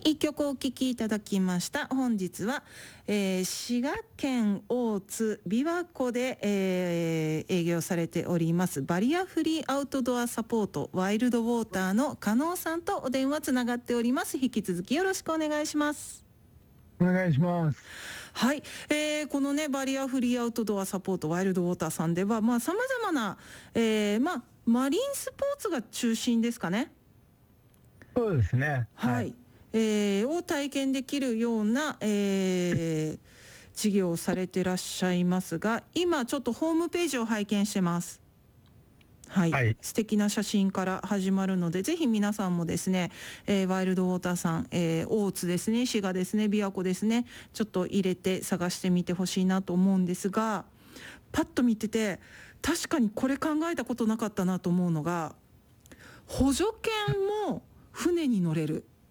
一曲お聴きいただきました。本日は、滋賀県大津琵琶湖で、営業されておりますバリアフリーアウトドアサポートワイルドウォーターの加納さんとお電話つながっております。引き続きよろしくお願いします。 お願いします。 はい、このねバリアフリーアウトドアサポートワイルドウォーターさんではさまざまな、マリンスポーツが中心ですかね。 そうですね。 はい、を体験できるような、事業をされてらっしゃいますが、今ちょっとホームページを拝見してます。はい、 はい。 素敵な写真から始まるので、ぜひ皆さんもですね、ワイルドウォーターさん、大津ですね、滋賀ですね、琵琶湖ですね、ちょっと入れて探してみてほしいなと思うんですが、パッと見てて確かにこれ考えたことなかったなと思うのが、補助犬も船に乗れる。